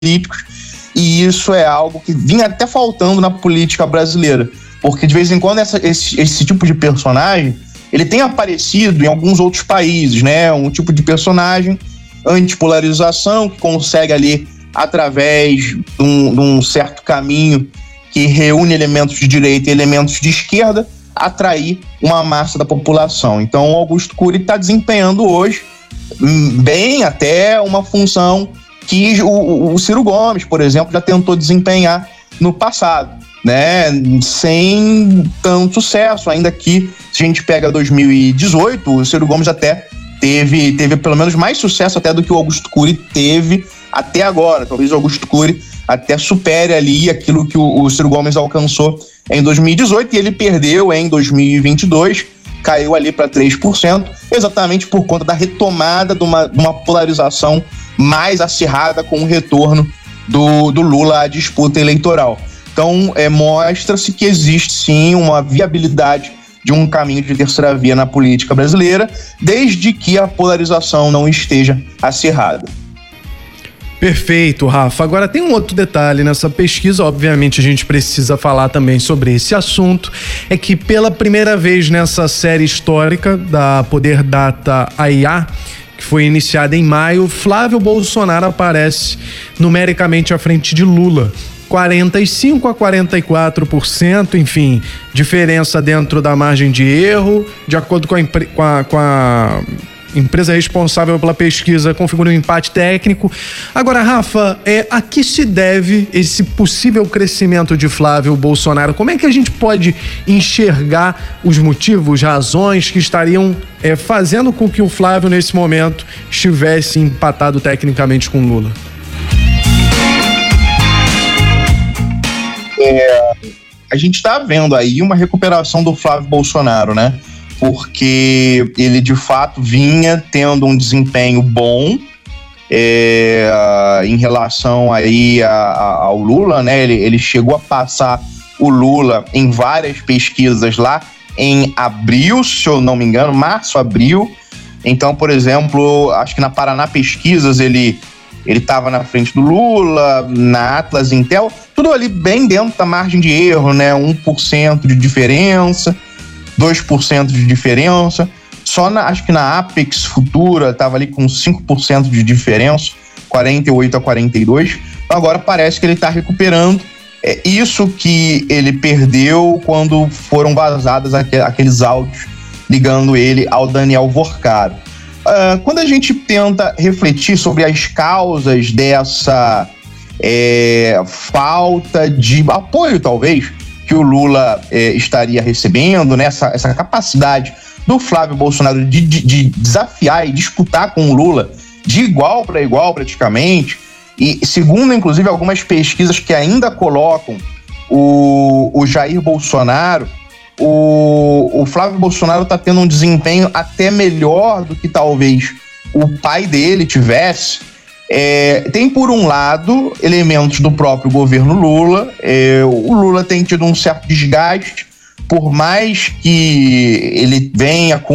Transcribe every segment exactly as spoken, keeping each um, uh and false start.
políticos, e isso é algo que vinha até faltando na política brasileira, porque de vez em quando essa, esse, esse tipo de personagem ele tem aparecido em alguns outros países, né? Um tipo de personagem antipolarização que consegue ali, através de um, de um certo caminho que reúne elementos de direita e elementos de esquerda, atrair uma massa da população. Então o Augusto Cury está desempenhando hoje bem até uma função que o, o Ciro Gomes, por exemplo, já tentou desempenhar no passado, né? Sem tanto sucesso, ainda que se a gente pega dois mil e dezoito, o Ciro Gomes até teve, teve pelo menos mais sucesso até do que o Augusto Cury teve até agora. Talvez o Augusto Cury até supere ali aquilo que o, o Ciro Gomes alcançou em dois mil e dezoito, e ele perdeu em dois mil e vinte e dois, caiu ali para três por cento, exatamente por conta da retomada de uma, de uma polarização mais acirrada com o retorno do, do Lula à disputa eleitoral. Então, é, mostra-se que existe sim uma viabilidade de um caminho de terceira via na política brasileira, desde que a polarização não esteja acirrada. Perfeito, Rafa. Agora tem um outro detalhe nessa pesquisa, obviamente a gente precisa falar também sobre esse assunto, é que pela primeira vez nessa série histórica da Poder Data A I A, que foi iniciada em maio, Flávio Bolsonaro aparece numericamente à frente de Lula. quarenta e cinco a quarenta e quatro por cento, enfim, diferença dentro da margem de erro, de acordo com a, com a, com a empresa responsável pela pesquisa, configura um empate técnico. Agora, Rafa, é, a que se deve esse possível crescimento de Flávio Bolsonaro? Como é que a gente pode enxergar os motivos, razões que estariam é, fazendo com que o Flávio, nesse momento, estivesse empatado tecnicamente com Lula? É, a gente está vendo aí uma recuperação do Flávio Bolsonaro, né? Porque ele de fato vinha tendo um desempenho bom é, em relação aí a, a, ao Lula, né? Ele, ele chegou a passar o Lula em várias pesquisas lá em abril, se eu não me engano, março, abril. Então, por exemplo, acho que na Paraná Pesquisas ele ele estava na frente do Lula, na Atlas Intel, tudo ali bem dentro da margem de erro, né? um por cento de diferença, dois por cento de diferença. Só na, acho que na Apex Futura estava ali com cinco por cento de diferença, quarenta e oito a quarenta e dois. Então agora parece que ele está recuperando. É isso que ele perdeu quando foram vazados aqueles áudios ligando ele ao Daniel Vorcaro. Uh, quando a gente tenta refletir sobre as causas dessa é, falta de apoio, talvez, que o Lula é, estaria recebendo, né? essa, essa capacidade do Flávio Bolsonaro de, de, de desafiar e disputar com o Lula de igual para igual, praticamente, e segundo, inclusive, algumas pesquisas que ainda colocam o, o Jair Bolsonaro, O, o Flávio Bolsonaro está tendo um desempenho até melhor do que talvez o pai dele tivesse. É, tem, por um lado, elementos do próprio governo Lula. É, o Lula tem tido um certo desgaste, por mais que ele venha com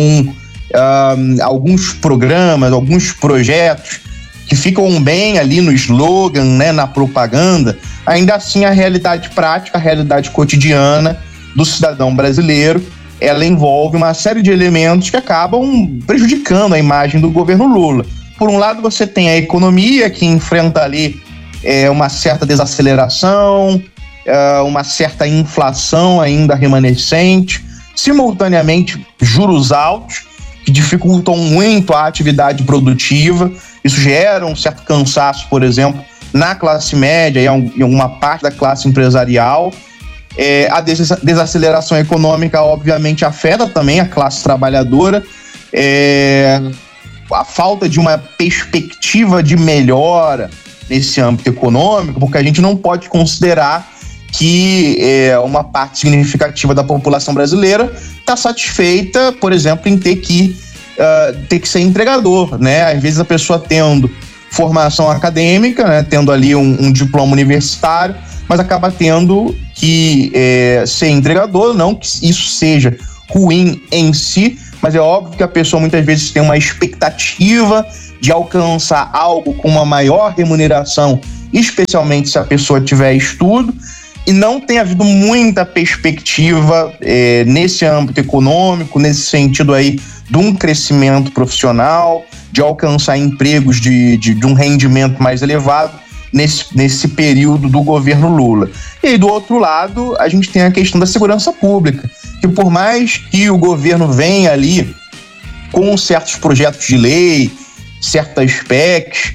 um, alguns programas, alguns projetos que ficam bem ali no slogan, né, na propaganda. Ainda assim, a realidade prática, a realidade cotidiana do cidadão brasileiro, ela envolve uma série de elementos que acabam prejudicando a imagem do governo Lula. Por um lado, você tem a economia, que enfrenta ali é, uma certa desaceleração, é, uma certa inflação ainda remanescente, simultaneamente juros altos, que dificultam muito a atividade produtiva. Isso gera um certo cansaço, por exemplo, na classe média e em uma parte da classe empresarial. É, a desaceleração econômica, obviamente, afeta também a classe trabalhadora. É, a falta de uma perspectiva de melhora nesse âmbito econômico, porque a gente não pode considerar que é, uma parte significativa da população brasileira está satisfeita, por exemplo, em ter que, uh, ter que ser entregador, né? Às vezes a pessoa tendo formação acadêmica, né, tendo ali um, um diploma universitário, mas acaba tendo que é, ser entregador, não que isso seja ruim em si, mas é óbvio que a pessoa muitas vezes tem uma expectativa de alcançar algo com uma maior remuneração especialmente se a pessoa tiver estudo, e não tem havido muita perspectiva é, nesse âmbito econômico, nesse sentido aí de um crescimento profissional, de alcançar empregos de, de, de um rendimento mais elevado nesse, nesse período do governo Lula. E aí, do outro lado, a gente tem a questão da segurança pública, que por mais que o governo venha ali com certos projetos de lei, certas P E Cs,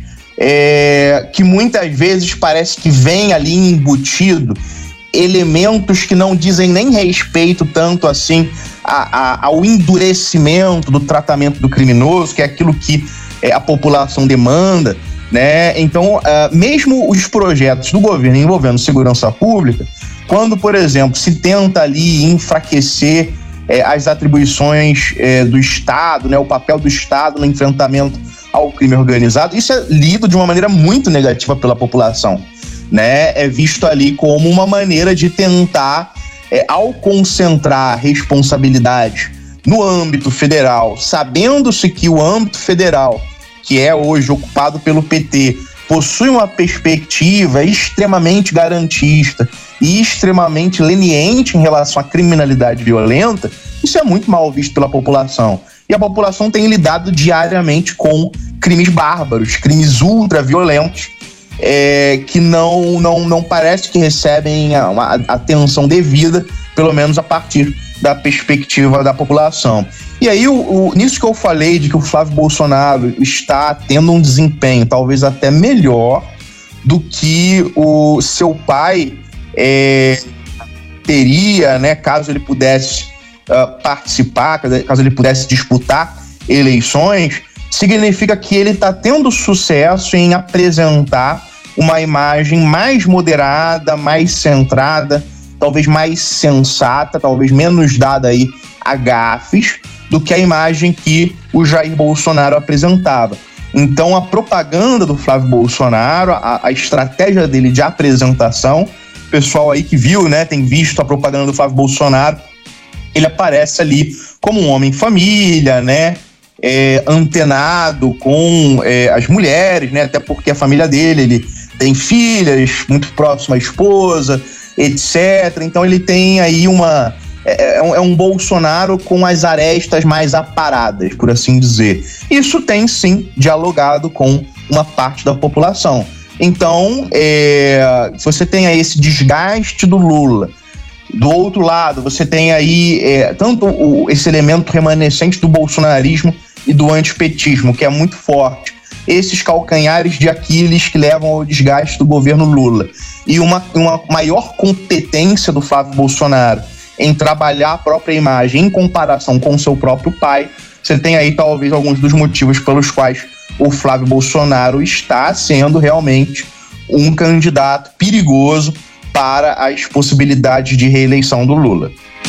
é, que muitas vezes parece que vem ali embutido elementos que não dizem nem respeito tanto assim a, a, ao endurecimento do tratamento do criminoso, que é aquilo que é, a população demanda, né? Então, uh, mesmo os projetos do governo envolvendo segurança pública, quando, por exemplo, se tenta ali enfraquecer é, as atribuições é, do Estado, né, o papel do Estado no enfrentamento ao crime organizado, isso é lido de uma maneira muito negativa pela população, né? É visto ali como uma maneira de tentar, é, ao concentrar responsabilidade no âmbito federal, sabendo-se que o âmbito federal, que é hoje ocupado pelo P T, possui uma perspectiva extremamente garantista e extremamente leniente em relação à criminalidade violenta, isso é muito mal visto pela população. E a população tem lidado diariamente com crimes bárbaros, crimes ultra-violentos, é, que não, não, não parece que recebem a, uma atenção devida, pelo menos a partir da perspectiva da população. E aí, o, o, nisso que eu falei de que o Flávio Bolsonaro está tendo um desempenho talvez até melhor do que o seu pai é, teria, né, caso ele pudesse uh, participar, caso ele pudesse disputar eleições, significa que ele está tendo sucesso em apresentar uma imagem mais moderada, mais centrada, talvez mais sensata, talvez menos dada aí a gafes, do que a imagem que o Jair Bolsonaro apresentava. Então, a propaganda do Flávio Bolsonaro, a, a estratégia dele de apresentação, o pessoal aí que viu, né, tem visto a propaganda do Flávio Bolsonaro, ele aparece ali como um homem família, né, é, antenado com é, as mulheres, né, até porque a família dele, ele tem filhas, muito próximo à esposa, etcétera. Então ele tem aí uma... É, é, um, é um Bolsonaro com as arestas mais aparadas, por assim dizer. Isso tem, sim, dialogado com uma parte da população. Então, é, você tem aí esse desgaste do Lula. Do outro lado, você tem aí é, tanto o, esse elemento remanescente do bolsonarismo e do antipetismo, que é muito forte. Esses calcanhares de Aquiles que levam ao desgaste do governo Lula. E uma, uma maior competência do Flávio Bolsonaro em trabalhar a própria imagem em comparação com o seu próprio pai. Você tem aí talvez alguns dos motivos pelos quais o Flávio Bolsonaro está sendo realmente um candidato perigoso para as possibilidades de reeleição do Lula.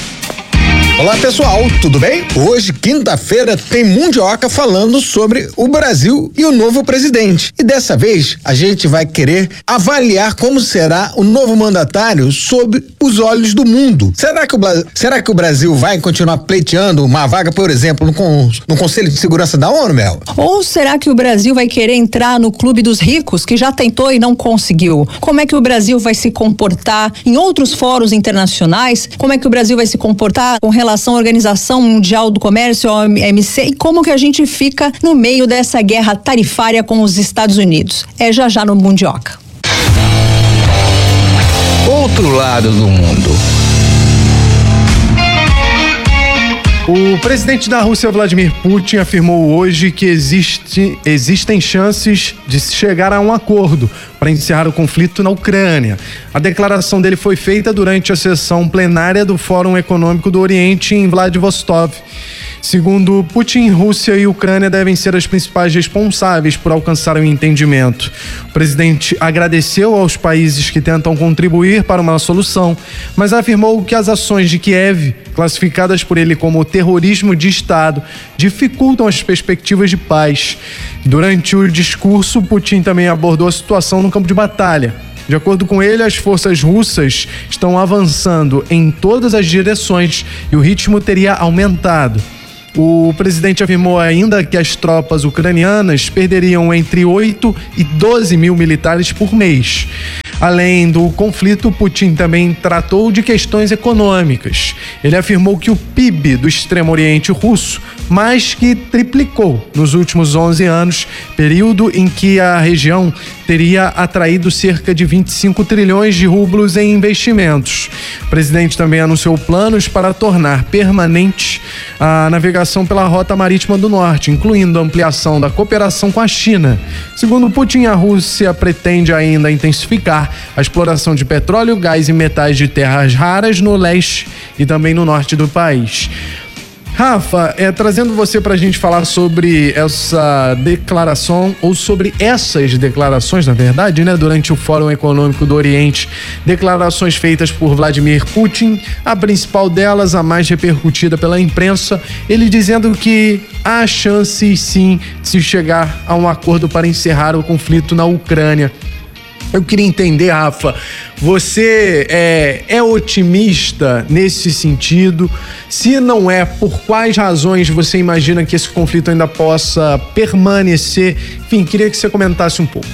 Olá pessoal, tudo bem? Hoje, quinta-feira, tem Mundioca falando sobre o Brasil e o novo presidente. E dessa vez, a gente vai querer avaliar como será o novo mandatário sob os olhos do mundo. Será que o, será que o Brasil vai continuar pleiteando uma vaga, por exemplo, no, con, no Conselho de Segurança da ONU, Mel? Ou será que o Brasil vai querer entrar no clube dos ricos, que já tentou e não conseguiu? Como é que o Brasil vai se comportar em outros fóruns internacionais? Como é que o Brasil vai se comportar com relação à Organização Mundial do Comércio, a O M C, e como que a gente fica no meio dessa guerra tarifária com os Estados Unidos? É já já no Mundioca. Outro lado do mundo. O presidente da Rússia, Vladimir Putin, afirmou hoje que existe, existem chances de se chegar a um acordo para encerrar o conflito na Ucrânia. A declaração dele foi feita durante a sessão plenária do Fórum Econômico do Oriente em Vladivostok. Segundo Putin, Rússia e Ucrânia devem ser as principais responsáveis por alcançar um entendimento. O presidente agradeceu aos países que tentam contribuir para uma solução, mas afirmou que as ações de Kiev, classificadas por ele como terrorismo de Estado, dificultam as perspectivas de paz. Durante o discurso, Putin também abordou a situação no campo de batalha. De acordo com ele, as forças russas estão avançando em todas as direções e o ritmo teria aumentado. O presidente afirmou ainda que as tropas ucranianas perderiam entre oito e doze mil militares por mês. Além do conflito, Putin também tratou de questões econômicas. Ele afirmou que o P I B do Extremo Oriente Russo mais que triplicou nos últimos onze anos, período em que a região teria atraído cerca de vinte e cinco trilhões de rublos em investimentos. O presidente também anunciou planos para tornar permanente a navegação pela Rota Marítima do Norte, incluindo a ampliação da cooperação com a China. Segundo Putin, a Rússia pretende ainda intensificar a exploração de petróleo, gás e metais de terras raras no leste e também no norte do país. Rafa, é, trazendo você para a gente falar sobre essa declaração, ou sobre essas declarações, na verdade, né, durante o Fórum Econômico do Oriente, declarações feitas por Vladimir Putin, a principal delas, a mais repercutida pela imprensa, ele dizendo que há chances, sim, de se chegar a um acordo para encerrar o conflito na Ucrânia. Eu queria entender, Rafa, você é, é otimista nesse sentido? Se não é, por quais razões você imagina que esse conflito ainda possa permanecer? Enfim, queria que você comentasse um pouco.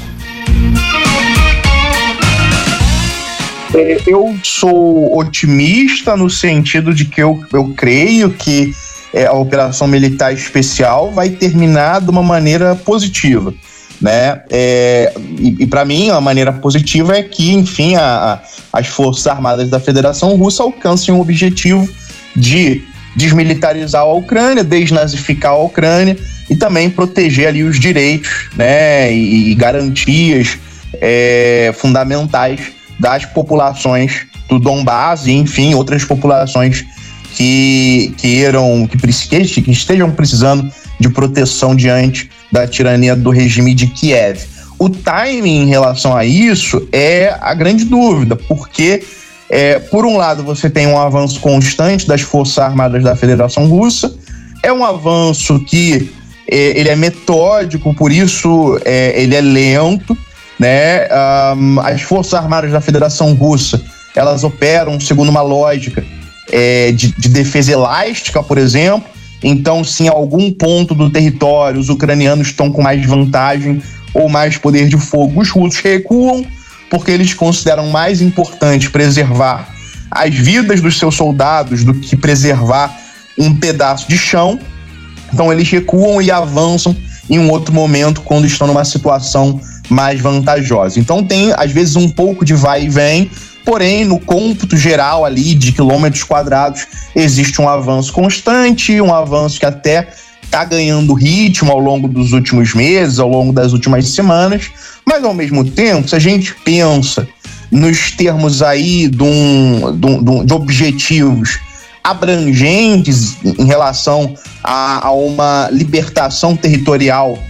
Eu sou otimista no sentido de que eu, eu creio que é, a operação militar especial vai terminar de uma maneira positiva. Né? É, e e para mim a maneira positiva é que, enfim, a, a, as Forças Armadas da Federação Russa alcancem o objetivo de desmilitarizar a Ucrânia, desnazificar a Ucrânia e também proteger ali os direitos, né, e, e garantias é, fundamentais das populações do Donbás e, enfim, outras populações que queiram, que, que, que estejam precisando de proteção diante da tirania do regime de Kiev. O timing em relação a isso é a grande dúvida, porque, é, por um lado, você tem um avanço constante das Forças Armadas da Federação Russa, é um avanço que é, ele é metódico, por isso é, ele é lento, né? Um, as Forças Armadas da Federação Russa, elas operam segundo uma lógica é, de, de defesa elástica, por exemplo. Então, se em algum ponto do território os ucranianos estão com mais vantagem ou mais poder de fogo, os russos recuam, porque eles consideram mais importante preservar as vidas dos seus soldados do que preservar um pedaço de chão. Então, eles recuam e avançam em um outro momento, quando estão numa situação mais vantajosa. Então, tem, às vezes, um pouco de vai e vem, porém, no cômputo geral ali de quilômetros quadrados, existe um avanço constante, um avanço que até está ganhando ritmo ao longo dos últimos meses, ao longo das últimas semanas, mas ao mesmo tempo, se a gente pensa nos termos aí de, um, de, um, de objetivos abrangentes em relação a, a uma libertação territorial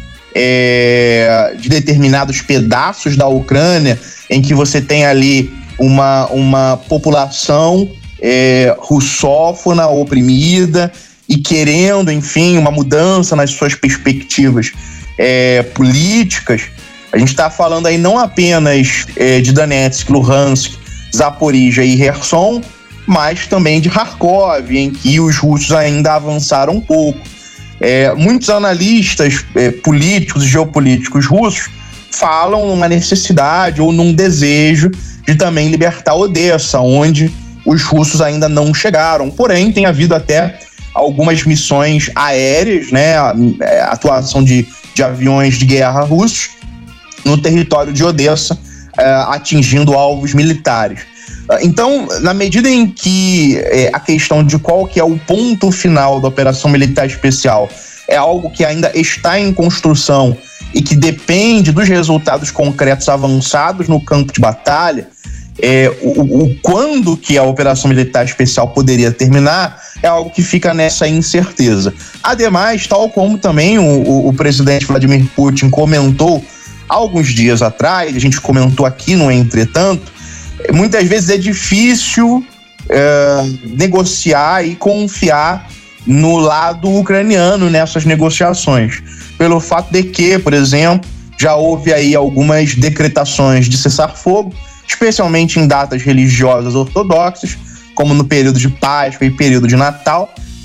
é, de determinados pedaços da Ucrânia, em que você tem ali uma, uma população é, russófona, oprimida, e querendo, enfim, uma mudança nas suas perspectivas é, políticas. A gente está falando aí não apenas é, de Donetsk, Luhansk, Zaporizhia e Kherson, mas também de Kharkov, em que os russos ainda avançaram um pouco. É, muitos analistas é, políticos e geopolíticos russos falam numa necessidade ou num desejo de também libertar Odessa, onde os russos ainda não chegaram. Porém, tem havido até algumas missões aéreas, né, a, a atuação de, de aviões de guerra russos no território de Odessa, é, atingindo alvos militares. Então, na medida em que é, a questão de qual que é o ponto final da operação militar especial é algo que ainda está em construção e que depende dos resultados concretos avançados no campo de batalha, é, o, o quando que a operação militar especial poderia terminar é algo que fica nessa incerteza. Ademais, tal como também o, o, o presidente Vladimir Putin comentou há alguns dias atrás, a gente comentou aqui no Entretanto, muitas vezes é difícil é, negociar e confiar no lado ucraniano nessas negociações, pelo fato de que, por exemplo, já houve aí algumas decretações de cessar-fogo, especialmente em datas religiosas ortodoxas, como no período de Páscoa e período de Natal,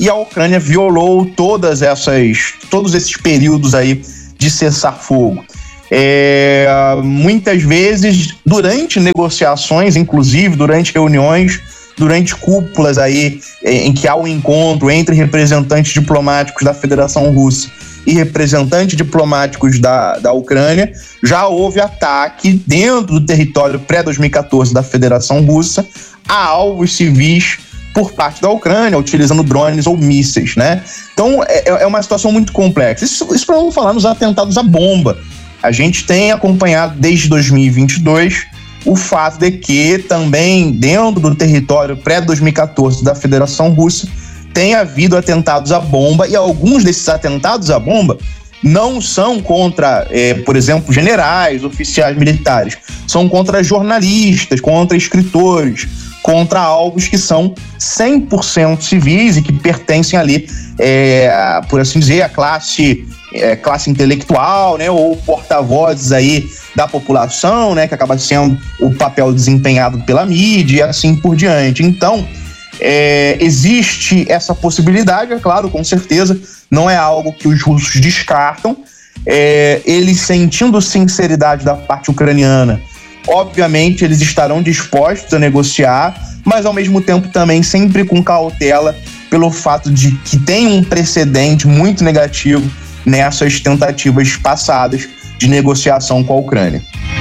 e a Ucrânia violou todas essas, todos esses períodos aí de cessar-fogo. É, muitas vezes, durante negociações, inclusive durante reuniões, durante cúpulas aí, em que há um encontro entre representantes diplomáticos da Federação Russa e representantes diplomáticos da, da Ucrânia, já houve ataque dentro do território pré-dois mil e catorze da Federação Russa a alvos civis por parte da Ucrânia, utilizando drones ou mísseis, né? Então, é, é uma situação muito complexa. Isso, isso para não falar nos atentados à bomba. A gente tem acompanhado desde dois mil e vinte e dois o fato de que também dentro do território pré-dois mil e catorze da Federação Russa tem havido atentados à bomba, e alguns desses atentados à bomba não são contra, é, por exemplo, generais, oficiais militares, são contra jornalistas, contra escritores, contra alvos que são cem por cento civis e que pertencem ali, é, por assim dizer, à classe, é, classe intelectual, né, ou porta-vozes aí da população, né, que acaba sendo o papel desempenhado pela mídia e assim por diante. Então, é, existe essa possibilidade, é claro, com certeza, não é algo que os russos descartam. É, eles, sentindo sinceridade da parte ucraniana, obviamente eles estarão dispostos a negociar, mas ao mesmo tempo também sempre com cautela, pelo fato de que tem um precedente muito negativo nessas tentativas passadas de negociação com a Ucrânia.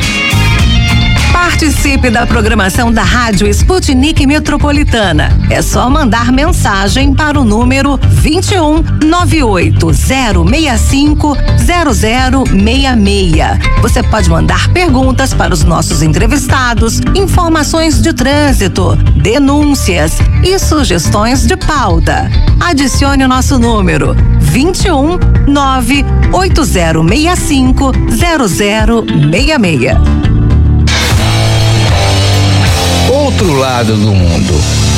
Participe da programação da Rádio Sputnik Metropolitana. É só mandar mensagem para o número vinte e um, nove oito zero seis cinco, zero zero seis seis. Você pode mandar perguntas para os nossos entrevistados, informações de trânsito, denúncias e sugestões de pauta. Adicione o nosso número vinte e um, nove oito zero seis cinco, zero zero seis seis. Outro lado do mundo.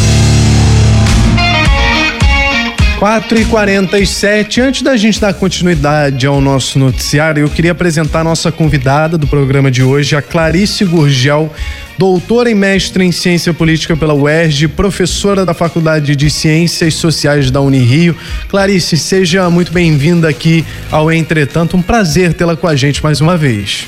quatro e quarenta e sete. Antes da gente dar continuidade ao nosso noticiário, eu queria apresentar a nossa convidada do programa de hoje, a Clarice Gurgel, doutora e mestre em Ciência Política pela U E R J, professora da Faculdade de Ciências Sociais da Unirio. Clarice, seja muito bem-vinda aqui ao Entretanto. Um prazer tê-la com a gente mais uma vez.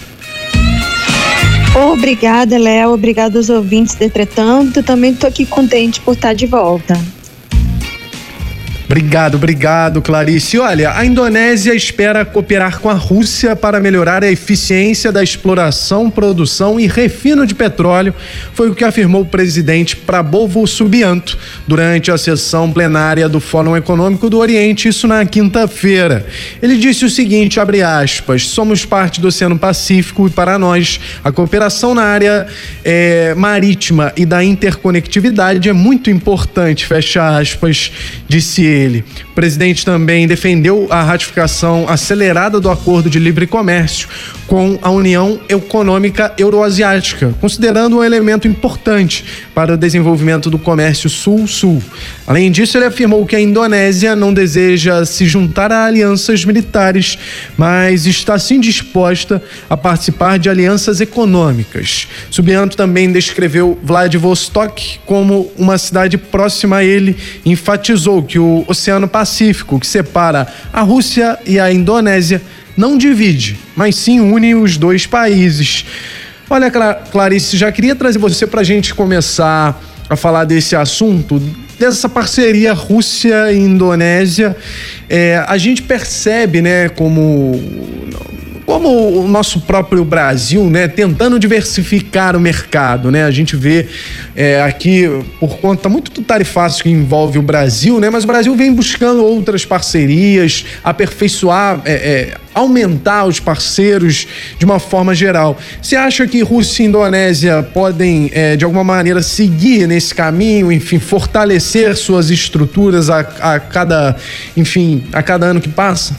Obrigada, Léo. Obrigada aos ouvintes do Entretanto. Também estou aqui contente por estar de volta. Obrigado, obrigado, Clarice. Olha, a Indonésia espera cooperar com a Rússia para melhorar a eficiência da exploração, produção e refino de petróleo, foi o que afirmou o presidente Prabowo Subianto durante a sessão plenária do Fórum Econômico do Oriente, isso na quinta-feira. Ele disse o seguinte, abre aspas, somos parte do Oceano Pacífico e para nós a cooperação na área é, marítima e da interconectividade é muito importante, fecha aspas, disse ele. Ele. O presidente também defendeu a ratificação acelerada do Acordo de Livre Comércio com a União Econômica Euroasiática, considerando um elemento importante para o desenvolvimento do comércio sul-sul. Além disso, ele afirmou que a Indonésia não deseja se juntar a alianças militares, mas está sim disposta a participar de alianças econômicas. Subianto também descreveu Vladivostok como uma cidade próxima a ele e enfatizou que o Oceano Pacífico, que separa a Rússia e a Indonésia, não divide, mas sim une os dois países. Olha, Clarice, já queria trazer você para a gente começar a falar desse assunto, dessa parceria Rússia e Indonésia. É, a gente percebe, né, como... como o nosso próprio Brasil, né, tentando diversificar o mercado, né, a gente vê é, aqui, por conta muito do tarifaço que envolve o Brasil, né, mas o Brasil vem buscando outras parcerias, aperfeiçoar, é, é, aumentar os parceiros de uma forma geral. Você acha que Rússia e Indonésia podem, é, de alguma maneira, seguir nesse caminho, enfim, fortalecer suas estruturas a, a cada, enfim, a cada ano que passa?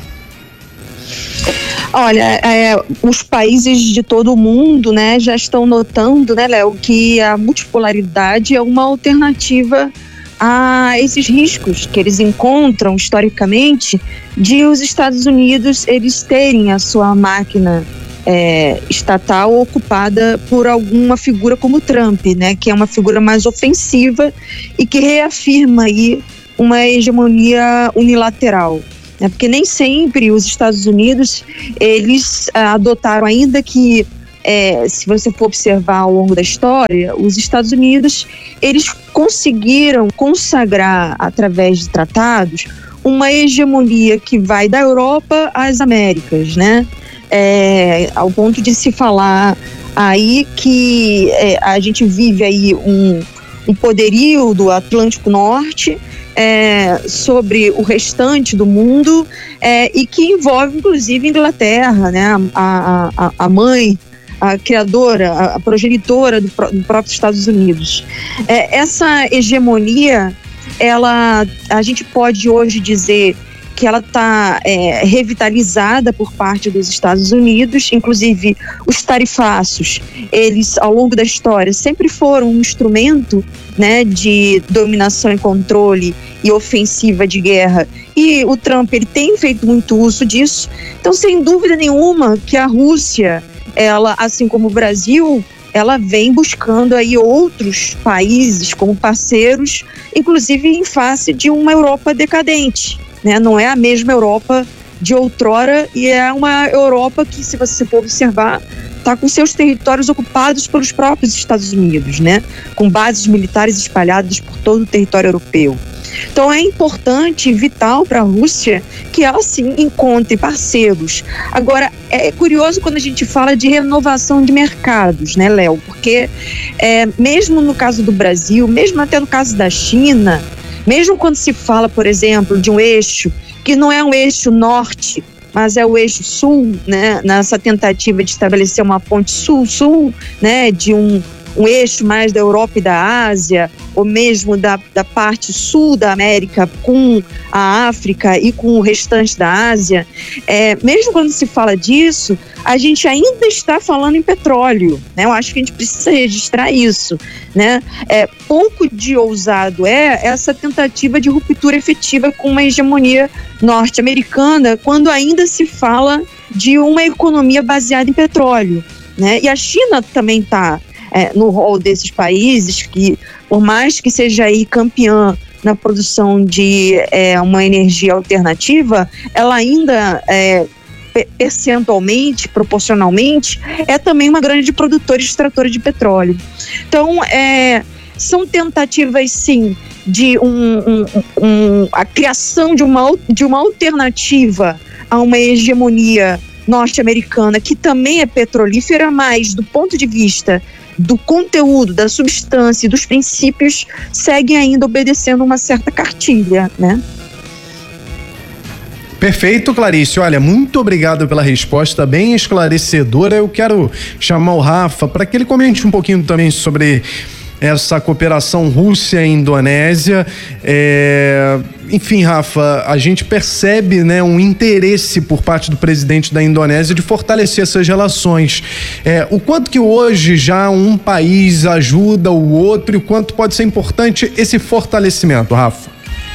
Olha, é, os países de todo o mundo, né, já estão notando, né, Léo, que a multipolaridade é uma alternativa a esses riscos que eles encontram historicamente de os Estados Unidos eles terem a sua máquina é, estatal ocupada por alguma figura como Trump, né, que é uma figura mais ofensiva e que reafirma aí uma hegemonia unilateral, né? Porque nem sempre os Estados Unidos, eles ah, adotaram, ainda que É, se você for observar ao longo da história, os Estados Unidos, eles conseguiram consagrar, através de tratados, uma hegemonia que vai da Europa às Américas, né? É, ao ponto de se falar aí que é, a gente vive aí um, um poderio do Atlântico Norte é, sobre o restante do mundo é, e que envolve, inclusive, a Inglaterra, né? A, a, a mãe, a criadora, a progenitora do, do próprio Estados Unidos. É, essa hegemonia, ela, a gente pode hoje dizer que ela está é, revitalizada por parte dos Estados Unidos, inclusive os tarifaços, eles ao longo da história sempre foram um instrumento, né, de dominação e controle e ofensiva de guerra, e o Trump ele tem feito muito uso disso. Então, sem dúvida nenhuma que a Rússia, ela, assim como o Brasil, ela vem buscando aí outros países como parceiros, inclusive em face de uma Europa decadente, né? Não é a mesma Europa de outrora, e é uma Europa que, se você for observar, está com seus territórios ocupados pelos próprios Estados Unidos, né? Com bases militares espalhadas por todo o território europeu. Então é importante e vital para a Rússia que ela sim encontre parceiros. Agora, é curioso quando a gente fala de renovação de mercados, né, Léo? Porque é, mesmo no caso do Brasil, mesmo até no caso da China, mesmo quando se fala, por exemplo, de um eixo que não é um eixo norte, mas é o eixo sul, né, nessa tentativa de estabelecer uma ponte sul-sul, né, de um um eixo mais da Europa e da Ásia, ou mesmo da, da parte sul da América com a África e com o restante da Ásia, é, mesmo quando se fala disso, a gente ainda está falando em petróleo, né? Eu acho que a gente precisa registrar isso, né? É, pouco de ousado é essa tentativa de ruptura efetiva com uma hegemonia norte-americana, quando ainda se fala de uma economia baseada em petróleo, né? E a China também está É, no rol desses países que, por mais que seja aí campeã na produção de é, uma energia alternativa, ela ainda é, percentualmente, proporcionalmente, é também uma grande produtora e extratora de petróleo. Então, é, são tentativas, sim, de um, um, um, a criação de uma, de uma alternativa a uma hegemonia norte-americana, que também é petrolífera, mas do ponto de vista do conteúdo, da substância e dos princípios, seguem ainda obedecendo uma certa cartilha, né? Perfeito, Clarice. Olha, muito obrigado pela resposta, bem esclarecedora. Eu quero chamar o Rafa para que ele comente um pouquinho também sobre essa cooperação Rússia-Indonésia. É... Enfim, Rafa, a gente percebe, né, um interesse por parte do presidente da Indonésia de fortalecer essas relações. É, o quanto que hoje já um país ajuda o outro e o quanto pode ser importante esse fortalecimento, Rafa?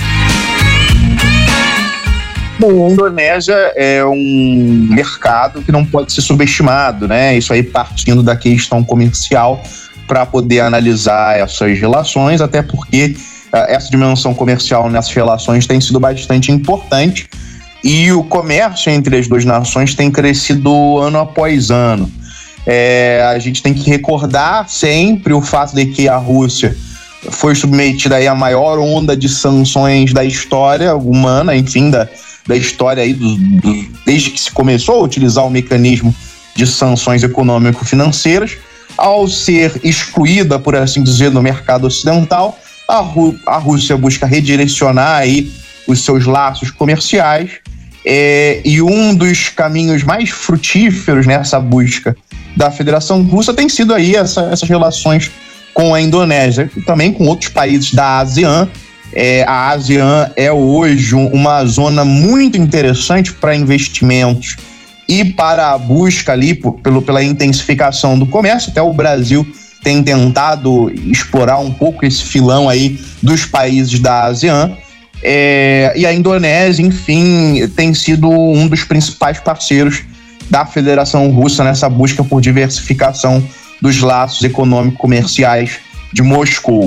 Bom, a Indonésia é um mercado que não pode ser subestimado, né? Isso aí partindo da questão comercial, para poder analisar essas relações, até porque uh, essa dimensão comercial nessas relações tem sido bastante importante, e o comércio entre as duas nações tem crescido ano após ano. É, a gente tem que recordar sempre o fato de que a Rússia foi submetida aí à maior onda de sanções da história humana, enfim, da, da história aí do, do, desde que se começou a utilizar o mecanismo de sanções econômico-financeiras. Ao ser excluída, por assim dizer, do mercado ocidental, a, Rú- a Rússia busca redirecionar aí os seus laços comerciais, é, e um dos caminhos mais frutíferos nessa busca da Federação Russa tem sido aí essa, essas relações com a Indonésia e também com outros países da ASEAN. É, a ASEAN é hoje uma zona muito interessante para investimentos e para a busca ali por, pelo, pela intensificação do comércio. Até o Brasil tem tentado explorar um pouco esse filão aí dos países da ASEAN. É, e a Indonésia, enfim, tem sido um dos principais parceiros da Federação Russa nessa busca por diversificação dos laços econômico-comerciais de Moscou.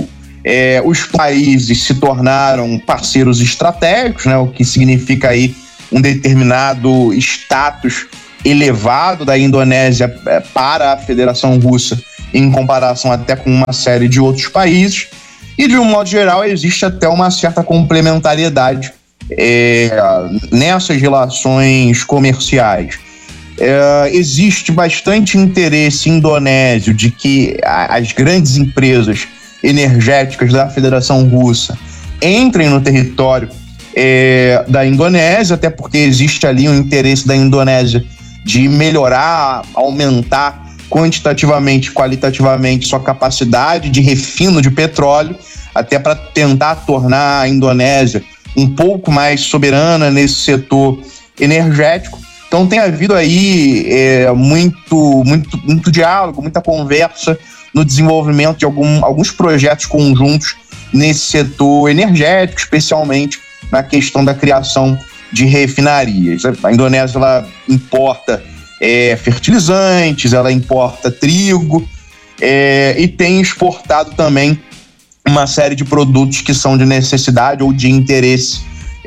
É, os países se tornaram parceiros estratégicos, né, o que significa aí um determinado status elevado da Indonésia para a Federação Russa em comparação até com uma série de outros países. E, de um modo geral, existe até uma certa complementariedade é, nessas relações comerciais. É, existe bastante interesse indonésio de que as grandes empresas energéticas da Federação Russa entrem no território é, da Indonésia, até porque existe ali um interesse da Indonésia de melhorar, aumentar quantitativamente, qualitativamente sua capacidade de refino de petróleo, até para tentar tornar a Indonésia um pouco mais soberana nesse setor energético. Então tem havido aí é, muito, muito, muito diálogo, muita conversa no desenvolvimento de algum, alguns projetos conjuntos nesse setor energético, especialmente na questão da criação de refinarias. A Indonésia ela importa é, fertilizantes, ela importa trigo é, e tem exportado também uma série de produtos que são de necessidade ou de interesse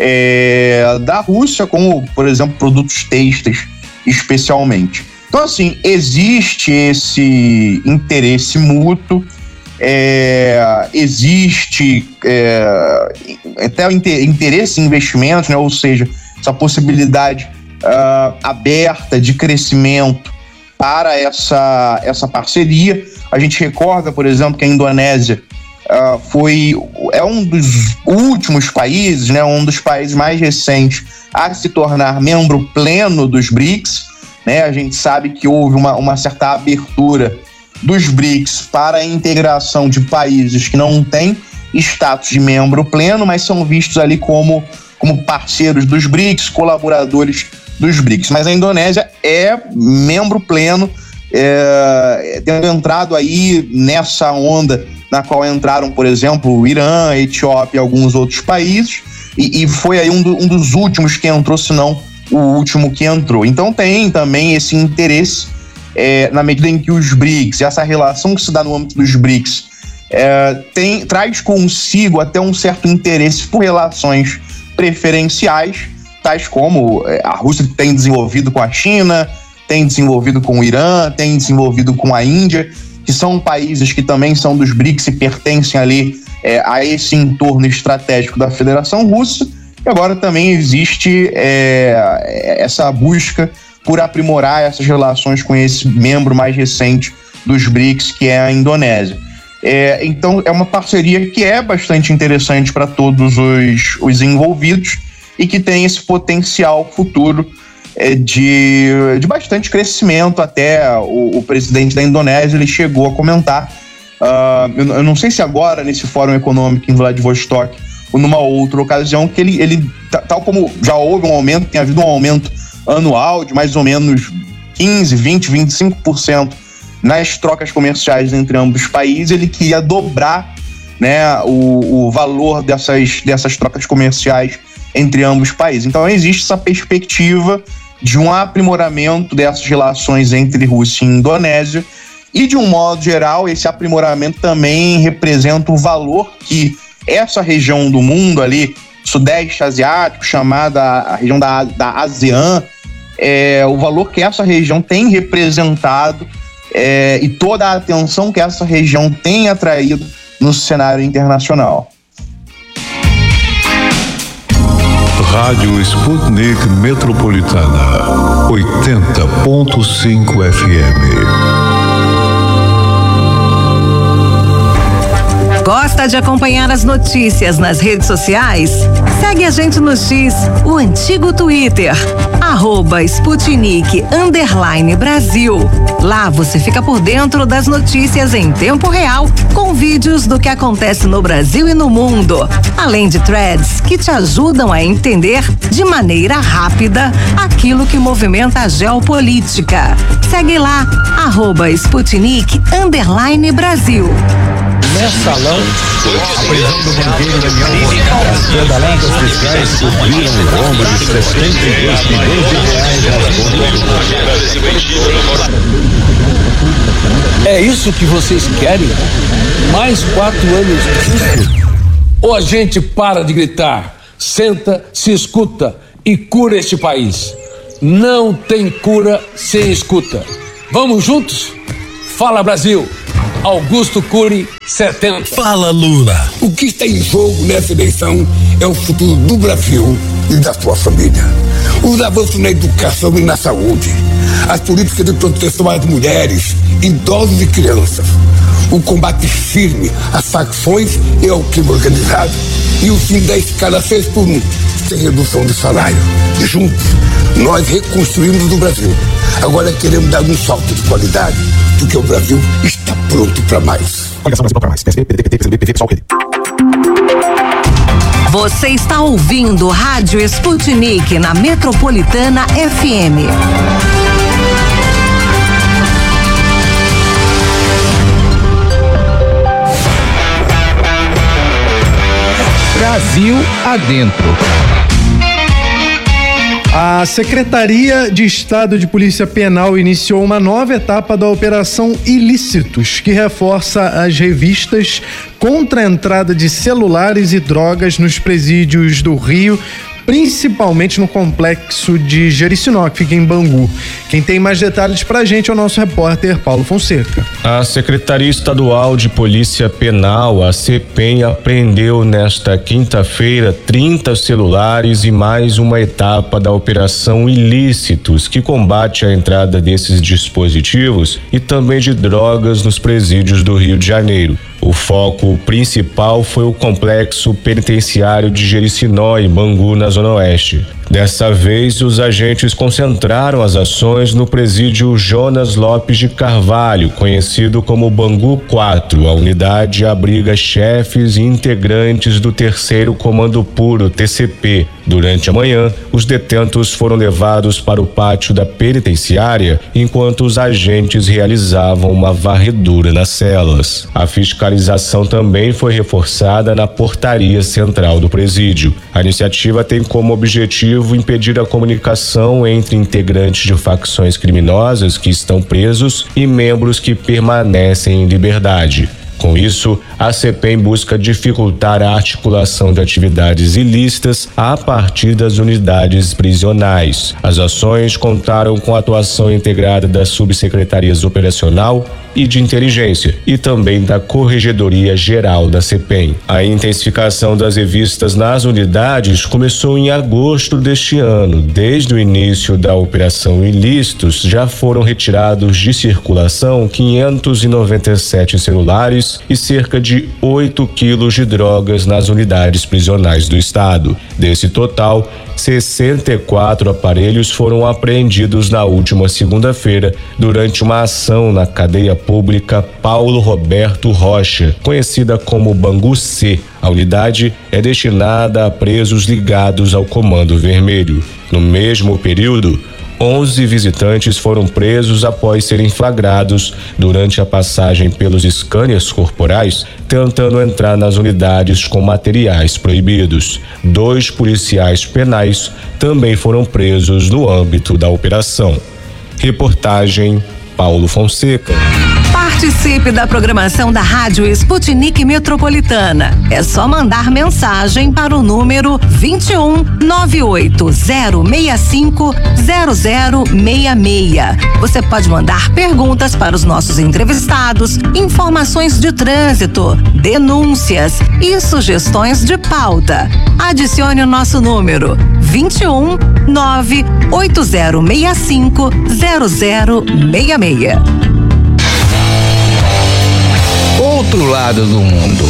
é, da Rússia, como, por exemplo, produtos têxteis especialmente. Então, assim, existe esse interesse mútuo, é, existe é, até o interesse em investimentos, né? Ou seja, essa possibilidade uh, aberta de crescimento para essa, essa parceria. A gente recorda, por exemplo, que a Indonésia uh, foi, é um dos últimos países, né? Um dos países mais recentes a se tornar membro pleno dos BRICS. Né, a gente sabe que houve uma, uma certa abertura dos BRICS para a integração de países que não têm status de membro pleno, mas são vistos ali como, como parceiros dos BRICS, colaboradores dos BRICS. Mas a Indonésia é membro pleno, é, tendo entrado aí nessa onda na qual entraram, por exemplo, o Irã, a Etiópia e alguns outros países, e, e foi aí um, do, um dos últimos que entrou, se não o último que entrou. Então tem também esse interesse é, na medida em que os BRICS, essa relação que se dá no âmbito dos BRICS, é, tem, traz consigo até um certo interesse por relações preferenciais, tais como a Rússia tem desenvolvido com a China, tem desenvolvido com o Irã, tem desenvolvido com a Índia, que são países que também são dos BRICS e pertencem ali é, a esse entorno estratégico da Federação Russa. E agora também existe é, essa busca por aprimorar essas relações com esse membro mais recente dos BRICS, que é a Indonésia. É, então é uma parceria que é bastante interessante para todos os, os envolvidos e que tem esse potencial futuro é, de, de bastante crescimento. Até o, o presidente da Indonésia ele chegou a comentar, uh, eu, eu não sei se agora nesse Fórum Econômico em Vladivostok ou numa outra ocasião, que ele, ele, tal como já houve um aumento, tem havido um aumento anual de mais ou menos quinze, vinte, vinte e cinco por cento nas trocas comerciais entre ambos os países. Ele queria dobrar, né, o, o valor dessas, dessas trocas comerciais entre ambos os países. Então existe essa perspectiva de um aprimoramento dessas relações entre Rússia e Indonésia, e de um modo geral esse aprimoramento também representa o valor que essa região do mundo ali, Sudeste Asiático, chamada a região da, da ASEAN, é, o valor que essa região tem representado é, e toda a atenção que essa região tem atraído no cenário internacional. Rádio Sputnik Metropolitana, oitenta ponto cinco F M. Gosta de acompanhar as notícias nas redes sociais? Segue a gente no X, o antigo Twitter, arroba Sputnik underline Brasil. Lá você fica por dentro das notícias em tempo real, com vídeos do que acontece no Brasil e no mundo, além de threads que te ajudam a entender de maneira rápida aquilo que movimenta a geopolítica. Segue lá, arroba Sputnik underline Brasil. Mensalão, a prisão do banqueiro Daniel Monteiro. As pedaladas fiscais cobriram o rombo de sessenta e dois milhões de reais nas contas do governo. É isso que vocês querem? Mais quatro anos disso? Ou a gente para de gritar, senta, se escuta e cura este país? Não tem cura sem escuta. Vamos juntos? Fala, Brasil! Augusto Cury, setenta. Fala, Lula! O que está em jogo nessa eleição é o futuro do Brasil e da sua família. Os avanços na educação e na saúde, as políticas de proteção às mulheres, idosos e crianças, o combate firme às facções e ao crime organizado e o fim da escala seis por um, sem redução de salário. Juntos, nós reconstruímos o Brasil. Agora queremos dar um salto de qualidade, porque o Brasil está pronto para mais. Coligação Brasil para mais. P S B, P D T, P C B, P V, PSOL, Rede. Você está ouvindo Rádio Sputnik na Metropolitana F M. Brasil adentro. A Secretaria de Estado de Polícia Penal iniciou uma nova etapa da Operação Ilícitos, que reforça as revistas contra a entrada de celulares e drogas nos presídios do Rio, principalmente no complexo de Jericinó, que fica em Bangu. Quem tem mais detalhes pra gente é o nosso repórter Paulo Fonseca. A Secretaria Estadual de Polícia Penal, a CEPEM, apreendeu nesta quinta-feira trinta celulares e mais uma etapa da Operação Ilícitos, que combate a entrada desses dispositivos e também de drogas nos presídios do Rio de Janeiro. O foco principal foi o complexo penitenciário de Jericinó, em Bangu, na Zona Oeste. Dessa vez, os agentes concentraram as ações no presídio Jonas Lopes de Carvalho, conhecido como Bangu quatro. A unidade abriga chefes e integrantes do terceiro Comando Puro, T C P. Durante a manhã, os detentos foram levados para o pátio da penitenciária, enquanto os agentes realizavam uma varredura nas celas. A fiscalização também foi reforçada na portaria central do presídio. A iniciativa tem como objetivo impedir a comunicação entre integrantes de facções criminosas que estão presos e membros que permanecem em liberdade. Com isso, a CEPEM busca dificultar a articulação de atividades ilícitas a partir das unidades prisionais. As ações contaram com a atuação integrada das subsecretarias operacional e de inteligência e também da Corregedoria Geral da CEPEM. A intensificação das revistas nas unidades começou em agosto deste ano. Desde o início da Operação Ilícitos, já foram retirados de circulação quinhentos e noventa e sete celulares e cerca de oito quilos de drogas nas unidades prisionais do estado. Desse total, sessenta e quatro aparelhos foram apreendidos na última segunda-feira durante uma ação na cadeia pública Paulo Roberto Rocha, conhecida como Bangu C. A unidade é destinada a presos ligados ao Comando Vermelho. No mesmo período, onze visitantes foram presos após serem flagrados durante a passagem pelos scanners corporais, tentando entrar nas unidades com materiais proibidos. Dois policiais penais também foram presos no âmbito da operação. Reportagem Paulo Fonseca. Participe da programação da Rádio Sputnik Metropolitana. É só mandar mensagem para o número vinte e um, nove oito zero seis cinco, zero zero seis seis. Você pode mandar perguntas para os nossos entrevistados, informações de trânsito, denúncias e sugestões de pauta. Adicione o nosso número vinte e um, nove oito zero seis cinco, zero zero seis seis. Outro lado do mundo.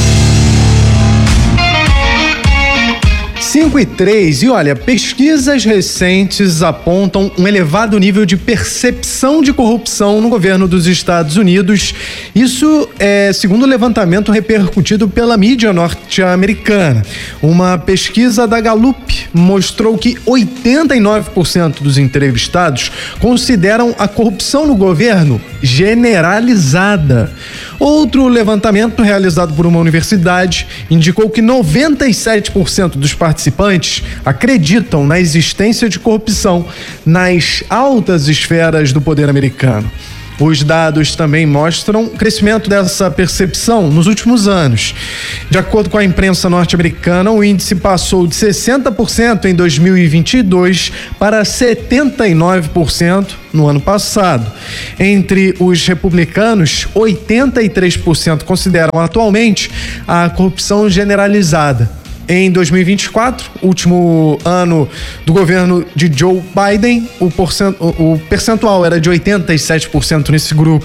cinco e três, e olha, pesquisas recentes apontam um elevado nível de percepção de corrupção no governo dos Estados Unidos. Isso é segundo o levantamento repercutido pela mídia norte-americana. Uma pesquisa da Gallup mostrou que oitenta e nove por cento dos entrevistados consideram a corrupção no governo generalizada. Outro levantamento realizado por uma universidade indicou que noventa e sete por cento dos participantes acreditam na existência de corrupção nas altas esferas do poder americano. Os dados também mostram o crescimento dessa percepção nos últimos anos. De acordo com a imprensa norte-americana, o índice passou de sessenta por cento em dois mil e vinte e dois para setenta e nove por cento no ano passado. Entre os republicanos, oitenta e três por cento consideram atualmente a corrupção generalizada. Em dois mil e vinte e quatro, último ano do governo de Joe Biden, o, porcent... o percentual era de oitenta e sete por cento nesse grupo.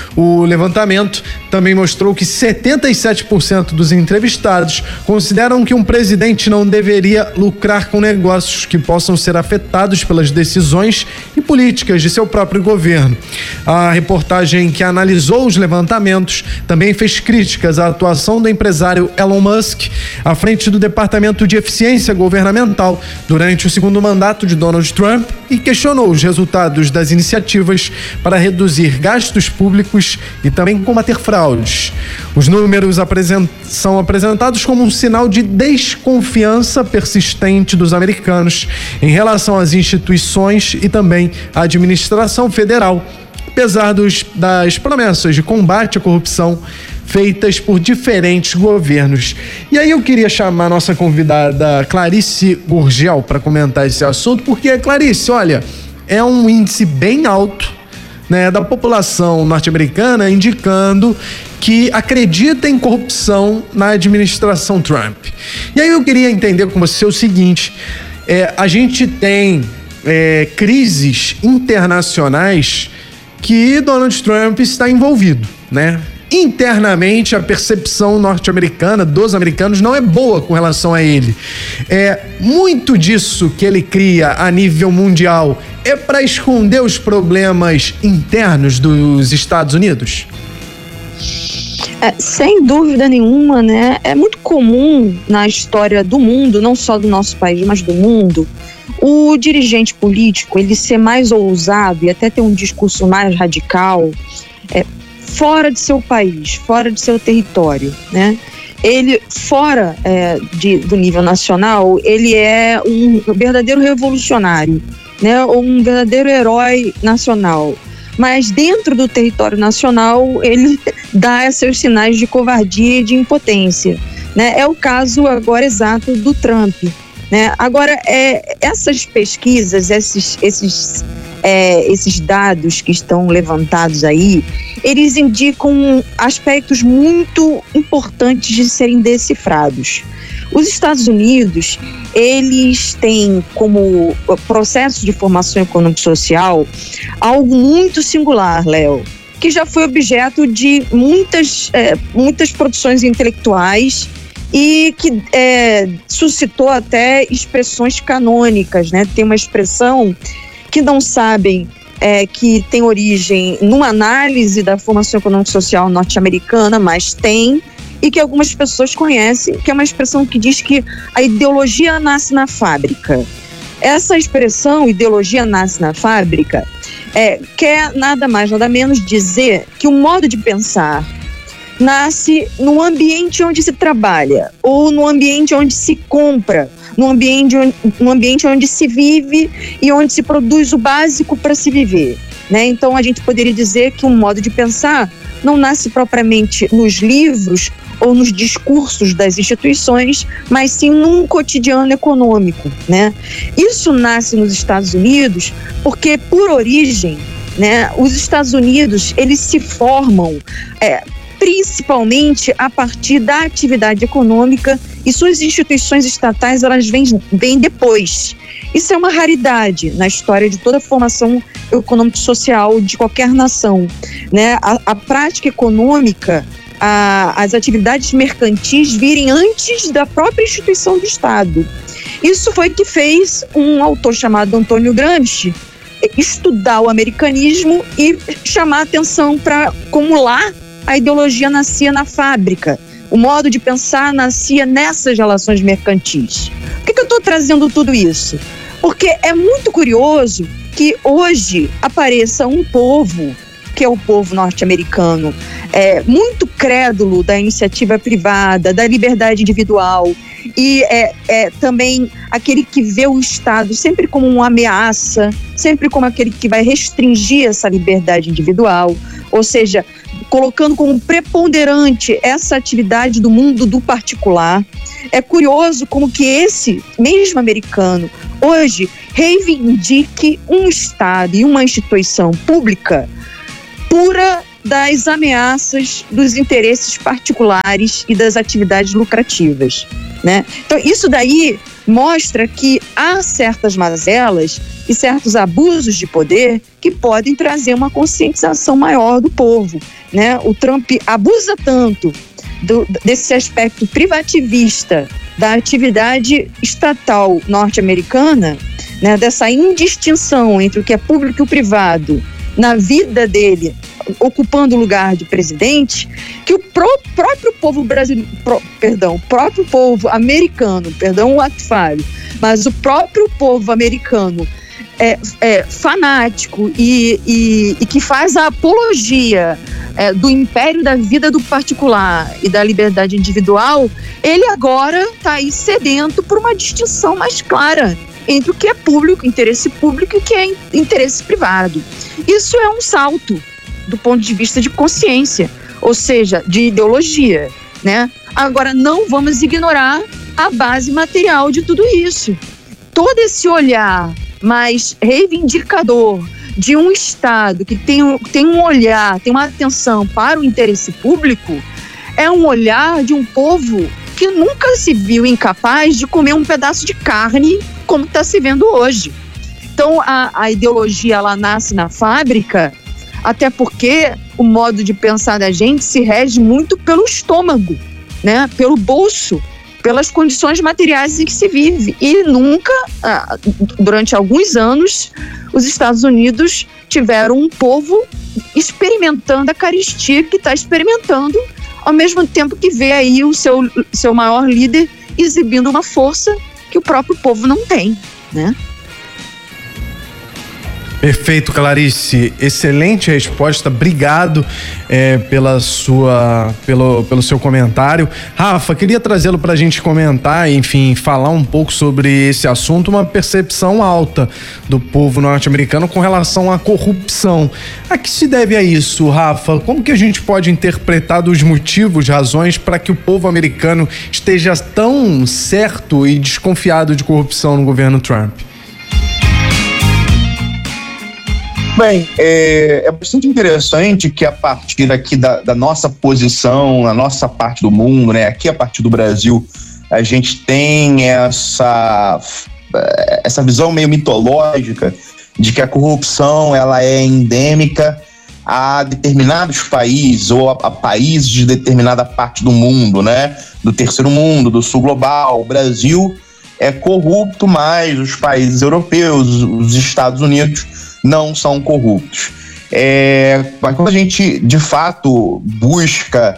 O levantamento também mostrou que setenta e sete por cento dos entrevistados consideram que um presidente não deveria lucrar com negócios que possam ser afetados pelas decisões e políticas de seu próprio governo. A reportagem que analisou os levantamentos também fez críticas à atuação do empresário Elon Musk à frente do Departamento de Eficiência Governamental durante o segundo mandato de Donald Trump e questionou os resultados das iniciativas para reduzir gastos públicos e também combater fraudes. Os números apresent... são apresentados como um sinal de desconfiança persistente dos americanos em relação às instituições e também à administração federal, apesar dos, das promessas de combate à corrupção feitas por diferentes governos. E aí eu queria chamar a nossa convidada Clarice Gurgel para comentar esse assunto, porque, Clarice, olha, é um índice bem alto, né, da população norte-americana indicando que acredita em corrupção na administração Trump. E aí eu queria entender com você o seguinte, é, a gente tem é, crises internacionais que Donald Trump está envolvido, né? Internamente, a percepção norte-americana dos americanos não é boa com relação a ele. É muito disso que ele cria a nível mundial é para esconder os problemas internos dos Estados Unidos? É, sem dúvida nenhuma, né? É muito comum na história do mundo, não só do nosso país, mas do mundo, o dirigente político ele ser mais ousado e até ter um discurso mais radical, é, fora de seu país, fora de seu território, né? Ele, fora é, de, do nível nacional, ele é um verdadeiro revolucionário, né? Ou um verdadeiro herói nacional. Mas dentro do território nacional, ele dá seus sinais de covardia e de impotência, né? É o caso agora exato do Trump, né? Agora, é, essas pesquisas, esses, esses, é, esses dados que estão levantados aí, eles indicam aspectos muito importantes de serem decifrados. Os Estados Unidos, eles têm como processo de formação econômico-social algo muito singular, Léo, que já foi objeto de muitas, é, muitas produções intelectuais e que é, suscitou até expressões canônicas, né? Tem uma expressão que não sabem é, que tem origem numa análise da formação econômico-social norte-americana, mas tem, e que algumas pessoas conhecem, que é uma expressão que diz que a ideologia nasce na fábrica. Essa expressão, ideologia nasce na fábrica, é, quer nada mais, nada menos dizer que o modo de pensar nasce no ambiente onde se trabalha, ou no ambiente onde se compra, no ambiente onde, no ambiente onde se vive e onde se produz o básico para se viver, né? Então a gente poderia dizer que um modo de pensar não nasce propriamente nos livros ou nos discursos das instituições, mas sim num cotidiano econômico, né? Isso nasce nos Estados Unidos porque, por origem, né, os Estados Unidos, eles se formam é, principalmente a partir da atividade econômica, e suas instituições estatais, elas vêm, vêm depois. Isso é uma raridade na história de toda a formação econômico-social de qualquer nação, né? A, a prática econômica, a, as atividades mercantis virem antes da própria instituição do Estado. Isso foi que fez um autor chamado Antônio Gramsci estudar o americanismo e chamar a atenção para como lá a ideologia nascia na fábrica. O modo de pensar nascia nessas relações mercantis. Por que, que eu estou trazendo tudo isso? Porque é muito curioso que hoje apareça um povo, que é o povo norte-americano, é, muito crédulo da iniciativa privada, da liberdade individual, e é, é também aquele que vê o Estado sempre como uma ameaça, sempre como aquele que vai restringir essa liberdade individual, ou seja, colocando como preponderante essa atividade do mundo do particular. É curioso como que esse mesmo americano hoje reivindique um Estado e uma instituição pública pura das ameaças dos interesses particulares e das atividades lucrativas, né? Então isso daí mostra que há certas mazelas e certos abusos de poder que podem trazer uma conscientização maior do povo, né? O Trump abusa tanto do, desse aspecto privativista da atividade estatal norte-americana, né? Dessa indistinção entre o que é público e o privado na vida dele, ocupando o lugar de presidente, que o pró- próprio povo brasileiro, pro, perdão, o próprio povo americano, perdão o ato falho, mas o próprio povo americano é, é fanático e, e, e que faz a apologia é, do império da vida do particular e da liberdade individual, ele agora está aí sedento por uma distinção mais clara entre o que é público, interesse público, e o que é interesse privado. Isso é um salto do ponto de vista de consciência, ou seja, de ideologia, né? Agora, não vamos ignorar a base material de tudo isso. Todo esse olhar mais reivindicador de um Estado que tem, tem um olhar, tem uma atenção para o interesse público, é um olhar de um povo que nunca se viu incapaz de comer um pedaço de carne como está se vendo hoje. Então, a, a ideologia, ela nasce na fábrica, até porque o modo de pensar da gente se rege muito pelo estômago, né? Pelo bolso, pelas condições materiais em que se vive. E nunca, ah, durante alguns anos, os Estados Unidos tiveram um povo experimentando a carestia que está experimentando, ao mesmo tempo que vê aí o seu, seu maior líder exibindo uma força que o próprio povo não tem, né? Perfeito, Clarice. Excelente resposta. Obrigado é, pela sua, pelo, pelo seu comentário. Rafa, queria trazê-lo para a gente comentar, enfim, falar um pouco sobre esse assunto, uma percepção alta do povo norte-americano com relação à corrupção. A que se deve a isso, Rafa? Como que a gente pode interpretar dos motivos, razões para que o povo americano esteja tão certo e desconfiado de corrupção no governo Trump? Bem, é, é bastante interessante que a partir aqui da, da nossa posição, na nossa parte do mundo, né, aqui a partir do Brasil, a gente tem essa, essa visão meio mitológica de que a corrupção ela é endêmica a determinados países ou a, a países de determinada parte do mundo, né, do terceiro mundo, do sul global. O Brasil é corrupto, mas os países europeus, os Estados Unidos não são corruptos. É, mas quando a gente, de fato, busca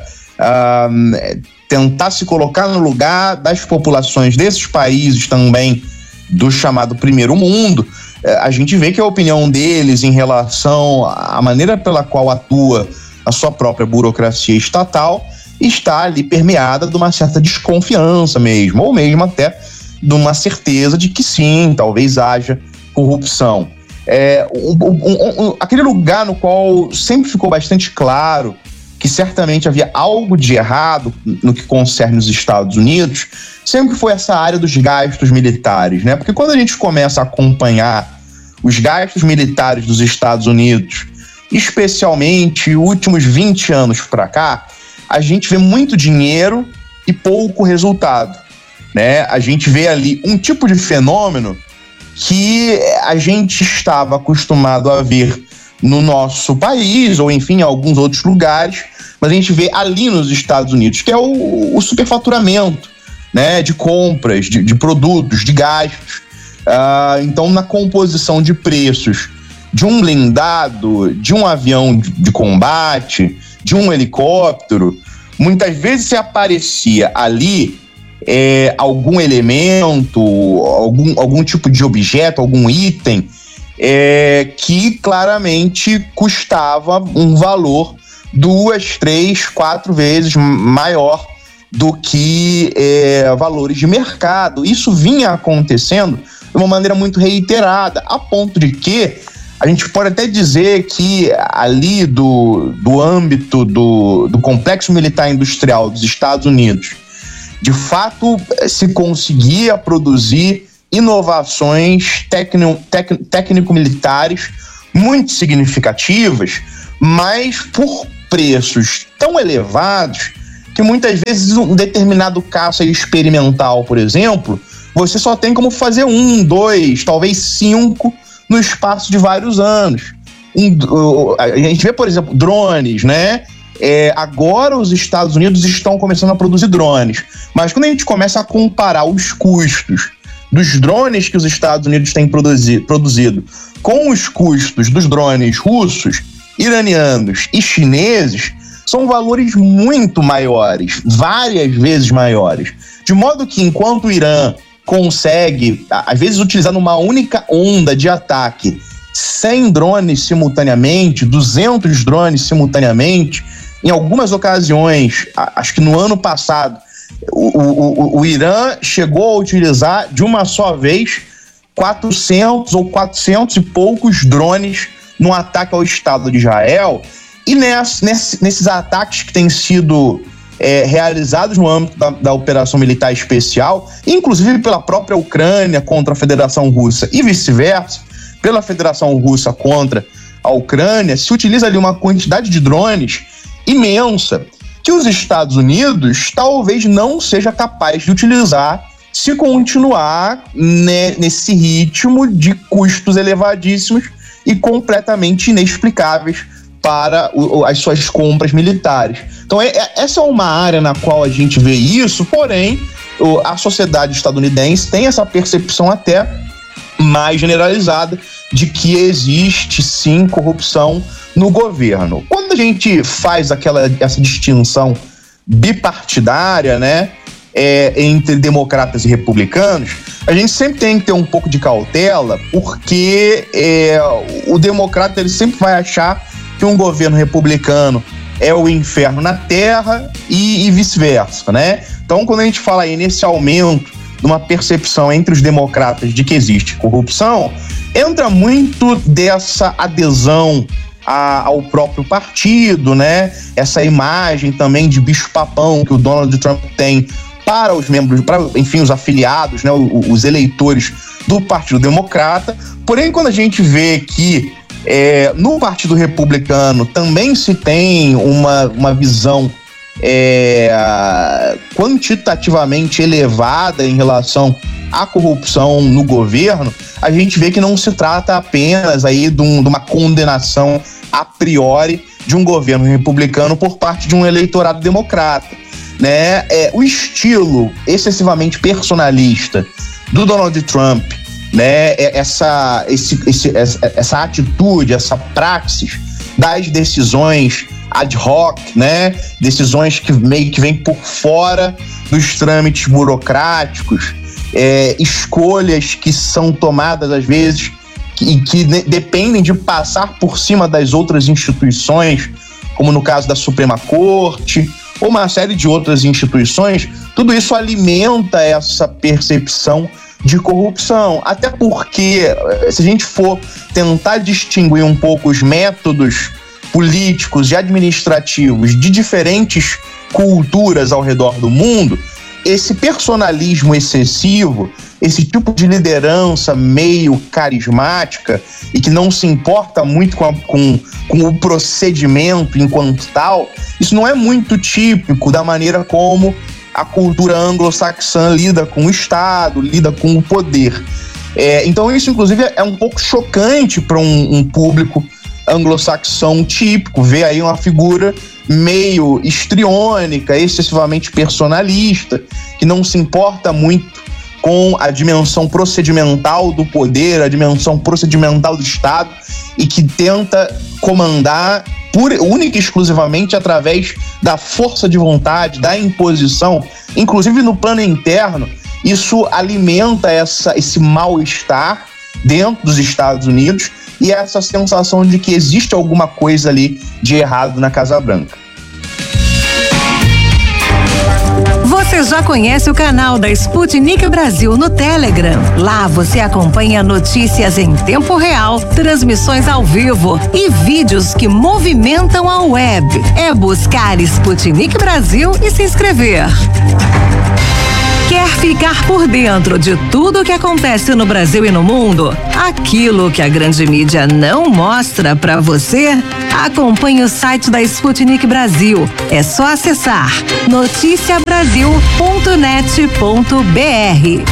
uh, tentar se colocar no lugar das populações desses países também do chamado primeiro mundo, a gente vê que a opinião deles em relação à maneira pela qual atua a sua própria burocracia estatal está ali permeada de uma certa desconfiança mesmo, ou mesmo até de uma certeza de que sim, talvez haja corrupção. É, um, um, um, aquele lugar no qual sempre ficou bastante claro que certamente havia algo de errado no que concerne os Estados Unidos, sempre foi essa área dos gastos militares, né? Porque quando a gente começa a acompanhar os gastos militares dos Estados Unidos, especialmente últimos vinte anos para cá, a gente vê muito dinheiro e pouco resultado, né? A gente vê ali um tipo de fenômeno que a gente estava acostumado a ver no nosso país, ou enfim, em alguns outros lugares, mas a gente vê ali nos Estados Unidos, que é o, o superfaturamento, né, de compras, de, de produtos, de gastos. Uh, então, na composição de preços de um blindado, de um avião de, de combate, de um helicóptero, muitas vezes se aparecia ali É, algum elemento, algum, algum tipo de objeto, algum item é, que claramente custava um valor duas, três, quatro vezes maior do que é, valores de mercado. Isso vinha acontecendo de uma maneira muito reiterada, a ponto de que a gente pode até dizer que ali do, do âmbito do, do complexo militar industrial dos Estados Unidos, de fato se conseguia produzir inovações técnico-militares muito significativas, mas por preços tão elevados que muitas vezes um determinado caça experimental, por exemplo, você só tem como fazer um, dois, talvez cinco no espaço de vários anos. Um, a gente vê, por exemplo, drones, né? É, agora os Estados Unidos estão começando a produzir drones, mas quando a gente começa a comparar os custos dos drones que os Estados Unidos têm produzi- produzido com os custos dos drones russos, iranianos e chineses, são valores muito maiores, várias vezes maiores. De modo que enquanto o Irã consegue, às vezes, utilizar numa única onda de ataque cem drones simultaneamente, duzentos drones simultaneamente, em algumas ocasiões, acho que no ano passado, o, o, o Irã chegou a utilizar de uma só vez quatrocentos ou quatrocentos e poucos drones no ataque ao Estado de Israel. E ness, ness, nesses ataques que têm sido é, realizados no âmbito da, da operação militar especial, inclusive pela própria Ucrânia contra a Federação Russa e vice-versa, pela Federação Russa contra a Ucrânia, se utiliza ali uma quantidade de drones imensa que os Estados Unidos talvez não seja capaz de utilizar se continuar né, nesse ritmo de custos elevadíssimos e completamente inexplicáveis para o, as suas compras militares. Então é, é, essa é uma área na qual a gente vê isso, porém o, a sociedade estadunidense tem essa percepção até mais generalizada de que existe sim corrupção no governo. Quando a gente faz aquela, essa distinção bipartidária, né, é, entre democratas e republicanos, a gente sempre tem que ter um pouco de cautela, porque é, o democrata ele sempre vai achar que um governo republicano é o inferno na terra e, e vice-versa, né? Então, quando a gente fala aí nesse aumento de uma percepção entre os democratas de que existe corrupção, entra muito dessa adesão a, ao próprio partido, né? Essa imagem também de bicho-papão que o Donald Trump tem para os membros, para, enfim, os afiliados, né? Os, os eleitores do Partido Democrata. Porém, quando a gente vê que É, no Partido Republicano também se tem uma, uma visão é, quantitativamente elevada em relação à corrupção no governo, a gente vê que não se trata apenas aí de, um, de uma condenação a priori de um governo republicano por parte de um eleitorado democrata, né? É, o estilo excessivamente personalista do Donald Trump, né, essa, esse, esse, essa atitude, essa praxis das decisões ad hoc, né, decisões que meio que vêm por fora dos trâmites burocráticos, é, escolhas que são tomadas às vezes e que, que dependem de passar por cima das outras instituições, como no caso da Suprema Corte, ou uma série de outras instituições. Tudo isso alimenta essa percepção de corrupção, até porque se a gente for tentar distinguir um pouco os métodos políticos e administrativos de diferentes culturas ao redor do mundo, esse personalismo excessivo, esse tipo de liderança meio carismática e que não se importa muito com, a, com, com o procedimento enquanto tal, isso não é muito típico da maneira como a cultura anglo-saxã lida com o Estado, lida com o poder. É, então isso, inclusive, é um pouco chocante para um, um público anglo-saxão típico, ver aí uma figura meio histriônica, excessivamente personalista, que não se importa muito com a dimensão procedimental do poder, a dimensão procedimental do Estado, e que tenta comandar pura, única e exclusivamente através da força de vontade, da imposição, inclusive no plano interno. Isso alimenta essa, esse mal-estar dentro dos Estados Unidos e essa sensação de que existe alguma coisa ali de errado na Casa Branca. Você já conhece o canal da Sputnik Brasil no Telegram? Lá você acompanha notícias em tempo real, transmissões ao vivo e vídeos que movimentam a web. É buscar Sputnik Brasil e se inscrever. Quer ficar por dentro de tudo o que acontece no Brasil e no mundo? Aquilo que a grande mídia não mostra pra você? Acompanhe o site da Sputnik Brasil. É só acessar noticia brasil ponto net ponto b r.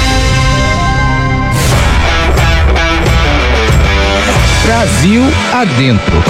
Brasil adentro.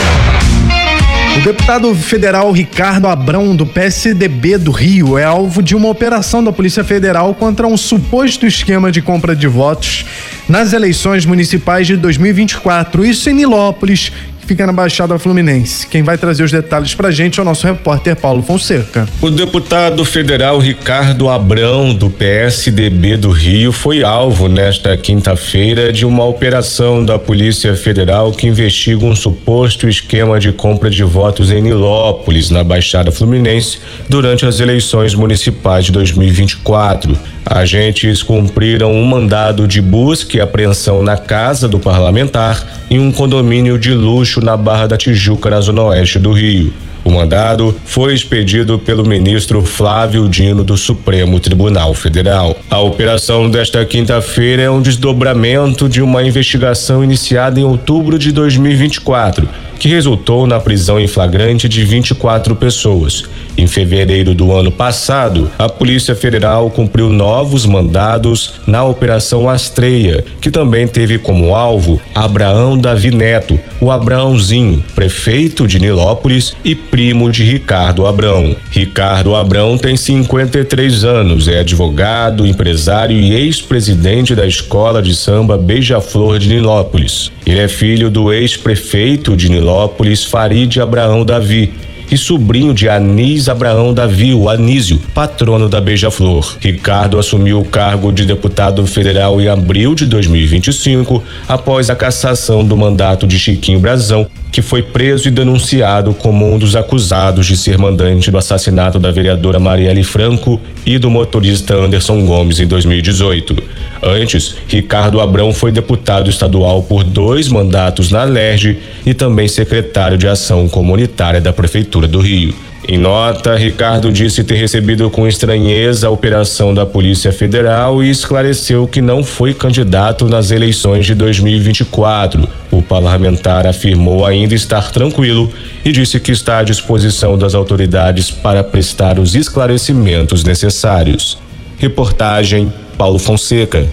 O deputado federal Ricardo Abrão, do P S D B do Rio, é alvo de uma operação da Polícia Federal contra um suposto esquema de compra de votos nas eleições municipais de dois mil e vinte e quatro. Isso em Nilópolis, que fica na Baixada Fluminense. Quem vai trazer os detalhes pra gente é o nosso repórter Paulo Fonseca. O deputado federal Ricardo Abrão, do P S D B do Rio, foi alvo nesta quinta-feira de uma operação da Polícia Federal que investiga um suposto esquema de compra de votos em Nilópolis, na Baixada Fluminense, durante as eleições municipais de dois mil e vinte e quatro. Agentes cumpriram um mandado de busca e apreensão na casa do parlamentar em um condomínio de luxo na Barra da Tijuca, na zona oeste do Rio. O mandado foi expedido pelo ministro Flávio Dino do Supremo Tribunal Federal. A operação desta quinta-feira é um desdobramento de uma investigação iniciada em outubro de dois mil e vinte e quatro, que resultou na prisão em flagrante de vinte e quatro pessoas. Em fevereiro do ano passado, a Polícia Federal cumpriu novos mandados na Operação Astreia, que também teve como alvo Abraão Davi Neto, o Abraãozinho, prefeito de Nilópolis e primo de Ricardo Abrão. Ricardo Abrão tem cinquenta e três anos, é advogado, empresário e ex-presidente da Escola de Samba Beija-Flor de Nilópolis. Ele é filho do ex-prefeito de Nilópolis, Farid Abraão Davi, e sobrinho de Anis Abraão Davi, o Anísio, patrono da Beija-Flor. Ricardo assumiu o cargo de deputado federal em abril de dois mil e vinte e cinco, após a cassação do mandato de Chiquinho Brazão, que foi preso e denunciado como um dos acusados de ser mandante do assassinato da vereadora Marielle Franco e do motorista Anderson Gomes em dois mil e dezoito. Antes, Ricardo Abrão foi deputado estadual por dois mandatos na Alerj e também secretário de Ação Comunitária da Prefeitura do Rio. Em nota, Ricardo disse ter recebido com estranheza a operação da Polícia Federal e esclareceu que não foi candidato nas eleições de dois mil e vinte e quatro. O parlamentar afirmou ainda estar tranquilo e disse que está à disposição das autoridades para prestar os esclarecimentos necessários. Reportagem Paulo Fonseca.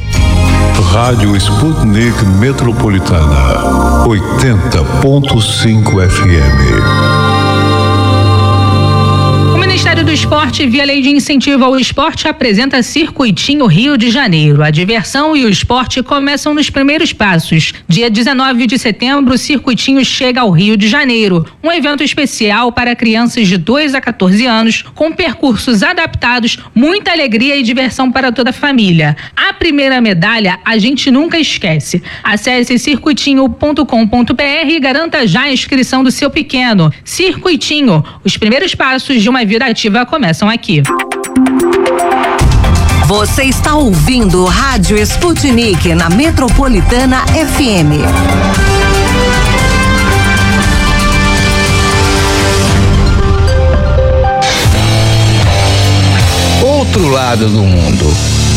Rádio Sputnik Metropolitana, oitenta ponto cinco F M. O Ministério do Esporte, via Lei de Incentivo ao Esporte, apresenta Circuitinho Rio de Janeiro. A diversão e o esporte começam nos primeiros passos. Dia dezenove de setembro, o Circuitinho chega ao Rio de Janeiro. Um evento especial para crianças de dois a quatorze anos, com percursos adaptados, muita alegria e diversão para toda a família. A primeira medalha a gente nunca esquece. Acesse circuitinho ponto com ponto b r e garanta já a inscrição do seu pequeno. Circuitinho, os primeiros passos de uma vida ativa começam aqui. Você está ouvindo Rádio Sputnik na Metropolitana F M. Outro lado do mundo.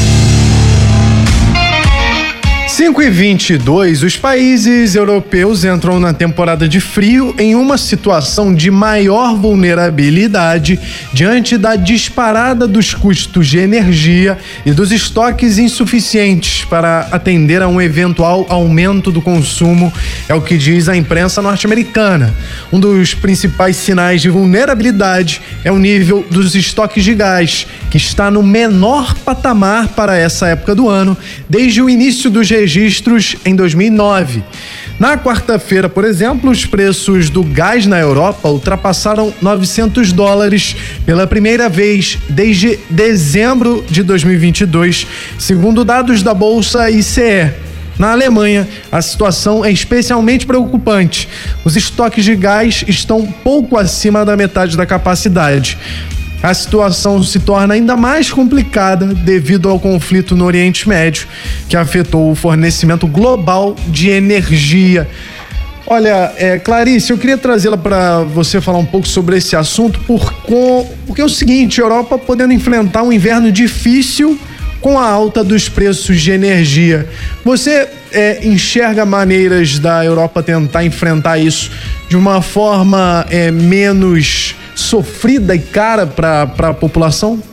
cinco e vinte e dois, os países europeus entram na temporada de frio em uma situação de maior vulnerabilidade diante da disparada dos custos de energia e dos estoques insuficientes para atender a um eventual aumento do consumo, é o que diz a imprensa norte-americana. Um dos principais sinais de vulnerabilidade é o nível dos estoques de gás, que está no menor patamar para essa época do ano desde o início dos registros em dois mil e nove. Na quarta-feira, por exemplo, os preços do gás na Europa ultrapassaram novecentos dólares pela primeira vez desde dezembro de dois mil e vinte e dois, segundo dados da Bolsa I C E. Na Alemanha, a situação é especialmente preocupante. Os estoques de gás estão pouco acima da metade da capacidade. a situação se torna ainda mais complicada devido ao conflito no Oriente Médio, que afetou o fornecimento global de energia. Olha, é, Clarice, eu queria trazê-la para você falar um pouco sobre esse assunto, por, com, porque é o seguinte, a Europa podendo enfrentar um inverno difícil com a alta dos preços de energia. Você é, enxerga maneiras da Europa tentar enfrentar isso de uma forma é, menos sofrida e cara para a população?